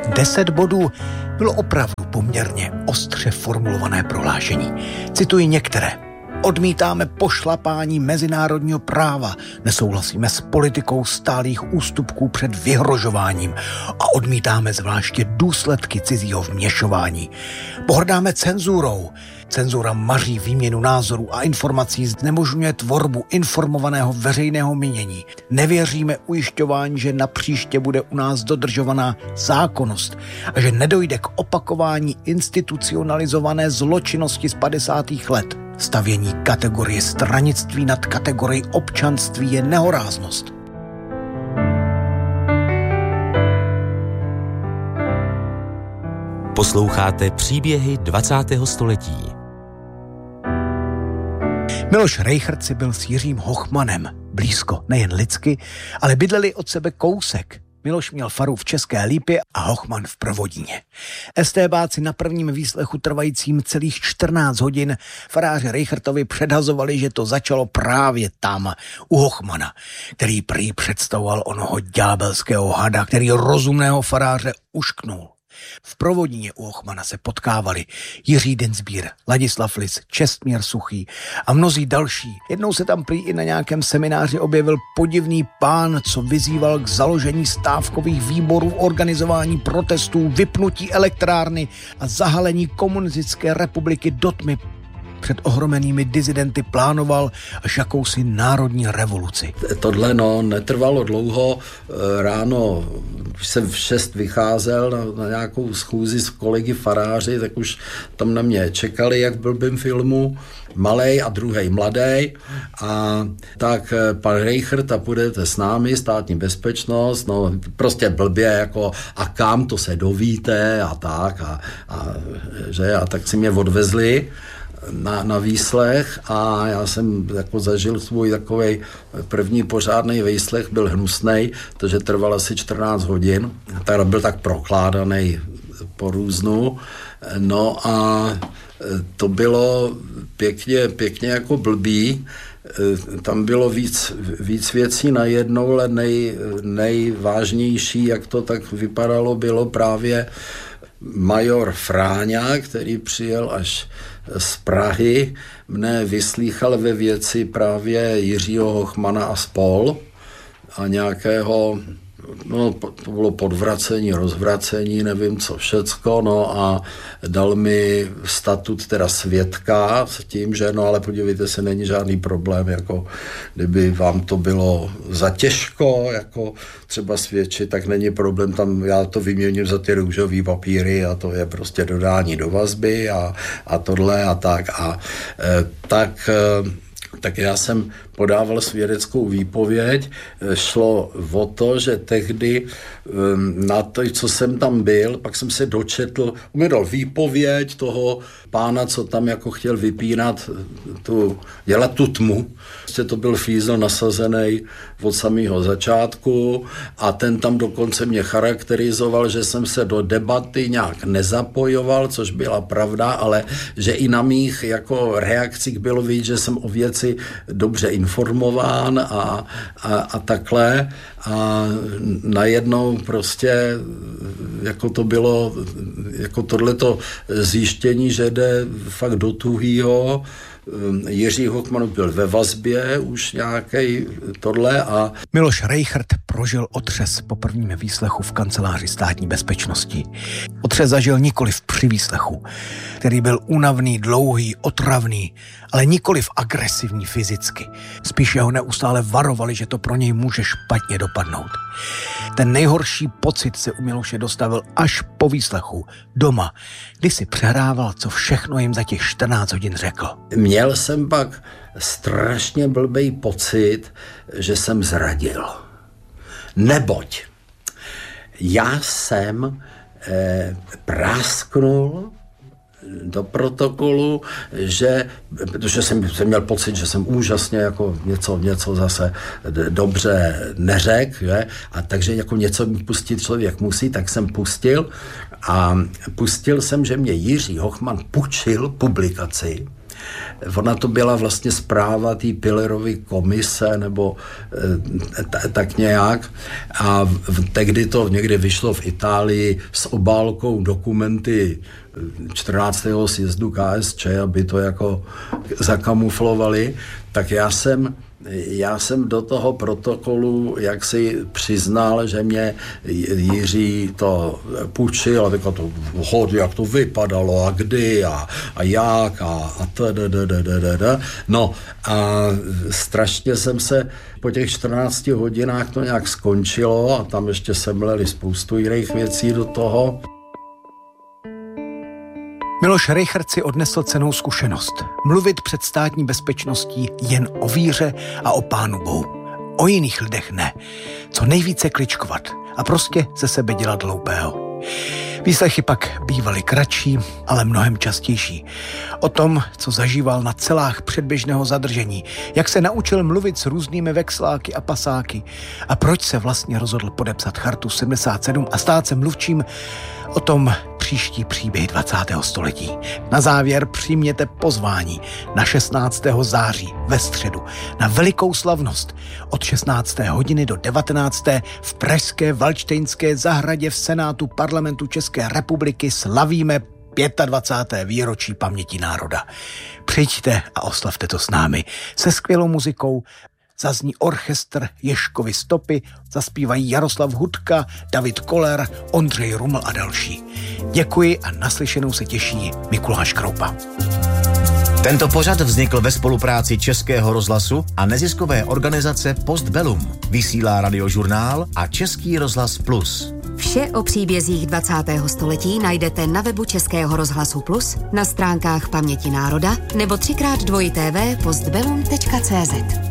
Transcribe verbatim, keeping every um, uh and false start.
Deset bodů bylo opravdu poměrně ostře formulované prohlášení. Cituji některé. Odmítáme pošlapání mezinárodního práva, nesouhlasíme s politikou stálých ústupků před vyhrožováním a odmítáme zvláště důsledky cizího vměšování. Pohrdáme cenzurou. Cenzura maří výměnu názorů a informací, znemožňuje tvorbu informovaného veřejného mínění. Nevěříme ujišťování, že napříště bude u nás dodržovaná zákonnost a že nedojde k opakování institucionalizované zločinnosti z padesátých let. Stavění kategorie stranictví nad kategorii občanství je nehoráznost. Posloucháte příběhy dvacátého století. Miloš Rejchrt si byl s Jiřím Hochmanem blízko, nejen lidsky, ale bydleli od sebe kousek. Miloš měl faru v České Lípě a Hochman v Provodíně. Estébáci na prvním výslechu trvajícím celých čtrnáct hodin faráři Rejchrtovi předhazovali, že to začalo právě tam, u Hochmana, který prý představoval onoho ďábelského hada, který rozumného faráře ušknul. V Provodíně u Hochmana se potkávali Jiří Dinsbír, Ladislav Lis, Čestmír Suchý a mnozí další. Jednou se tam prý i na nějakém semináři objevil podivný pán, co vyzýval k založení stávkových výborů, organizování protestů, vypnutí elektrárny a zahalení komunistické republiky do tmy. Před ohromenými dizidenty plánoval až jakousi národní revoluci. Tohle no, netrvalo dlouho. Ráno, když jsem v šest vycházel na, na nějakou schůzi s kolegy faráři, tak už tam na mě čekali, jak v blbým filmu. Malej a druhej mladej. A tak pan Rejchrt, a půjdete s námi, státní bezpečnost, no prostě blbě, jako a kam to se dovíte a tak. A, a, že, a tak si mě odvezli Na, na výslech a já jsem jako zažil svůj takovej první pořádný výslech, byl hnusnej, protože trval asi čtrnáct hodin, tak byl tak prokládaný po různu, no a to bylo pěkně, pěkně jako blbý, tam bylo víc, víc věcí najednou, ale nej, nejvážnější, jak to tak vypadalo, bylo právě major Fráňa, který přijel až z Prahy, mne vyslýchal ve věci právě Jiřího Hochmana a spol a nějakého, no to bylo podvracení, rozvracení, nevím co všecko, no a dal mi statut teda svědka s tím, že no ale podívejte se, není žádný problém, jako kdyby vám to bylo za těžko, jako třeba svědčit, tak není problém, tam já to vyměním za ty růžový papíry a to je prostě dodání do vazby a, a tohle a tak a e, tak e, tak já jsem podával svědeckou výpověď. Šlo o to, že tehdy na to, co jsem tam byl, pak jsem se dočetl, mi dal výpověď toho pána, co tam jako chtěl vypínat, tu, dělat tu tmu. Prostě to byl fízl nasazený od samého začátku a ten tam dokonce mě charakterizoval, že jsem se do debaty nějak nezapojoval, což byla pravda, ale že i na mých jako reakcích bylo vidět, že jsem o věci dobře informován a, a, a takhle a najednou prostě jako to bylo jako tohleto zjištění, že jde fakt do tuhýho. Jiří Hochman byl ve vazbě už nějaký tohle a... Miloš Rejchrt prožil otřes po prvním výslechu v kanceláři státní bezpečnosti. Otřes zažil nikoliv při výslechu, který byl únavný, dlouhý, otravný, ale nikoliv agresivní fyzicky. Spíše ho neustále varovali, že to pro něj může špatně dopadnout. Ten nejhorší pocit se u Miloše dostavil až po výslechu, doma, kdy si přehrával, co všechno jim za těch čtrnáct hodin řekl. Měl jsem pak strašně blbej pocit, že jsem zradil. Neboť já jsem eh, prásknul do protokolu, že, protože jsem, jsem měl pocit, že jsem úžasně jako něco, něco zase dobře neřekl, že? A takže jako něco mi pustit člověk musí, tak jsem pustil a pustil jsem, že mě Jiří Hochman půjčil publikaci Ona to byla vlastně zpráva té Pillerovy komise, nebo t- tak nějak. A v, tehdy to někdy vyšlo v Itálii s obálkou dokumenty čtrnáctého sjezdu K S Č, aby to jako zakamuflovali. Tak já jsem Já jsem do toho protokolu jaksi přiznal, že mě Jiří to půjčil a říkal to, hod, jak to vypadalo a kdy a, a jak a, a tdd. No a strašně jsem se po těch čtrnácti hodinách to nějak skončilo a tam ještě semleli spoustu jiných věcí do toho. Miloš Rejchrt si odnesl cennou zkušenost. Mluvit před státní bezpečností jen o víře a o Pánu Bohu. O jiných lidech ne. Co nejvíce kličkovat a prostě ze sebe dělat hloupého. Výslechy pak bývaly kratší, ale mnohem častější. O tom, co zažíval na celách předběžného zadržení, jak se naučil mluvit s různými vexláky a pasáky a proč se vlastně rozhodl podepsat Chartu sedmdesát sedm a stát se mluvčím, o tom příští příběhy dvacátého století. Na závěr přijměte pozvání na šestnáctého září ve středu na velikou slavnost od šestnácté hodiny do devatenácté v pražské Valdštejnské zahradě v Senátu Parlamentu České republiky slavíme dvacáté páté výročí paměti národa. Přijďte a oslavte to s námi se skvělou muzikou. Zazní orchestr Ježkovy stopy, zaspívají Jaroslav Hudka, David Koller, Ondřej Ruml a další. Děkuji a naslyšenou se těší Mikuláš Kroupa. Tento pořad vznikl ve spolupráci Českého rozhlasu a neziskové organizace Postbellum. Vysílá Radiožurnál a Český rozhlas Plus. Vše o příbězích dvacátého století najdete na webu Českého rozhlasu Plus, na stránkách Paměti národa nebo třikrát dvojité v postbellum tečka cé zet.